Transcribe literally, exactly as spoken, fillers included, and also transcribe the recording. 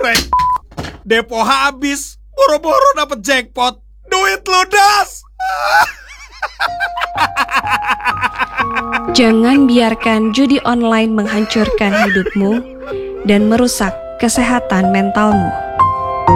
Rek, depo habis, boro-boro dapet jackpot, duit ludas. Jangan biarkan judi online menghancurkan hidupmu dan merusak kesehatan mentalmu.